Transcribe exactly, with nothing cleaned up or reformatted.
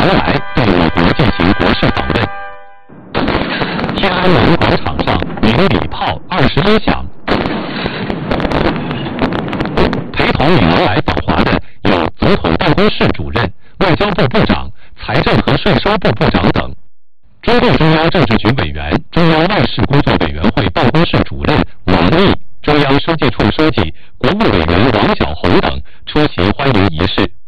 王来对我国进行国事访问。天安门广场上鸣礼炮二十一响。陪同女王来访华的有总统办公室主任、外交部部长、财政和税收部部长等。中共中央政治局委员、中央外事工作委员会办公室主任王毅、中央书记处书记、国务委员王晓红等出席欢迎仪式。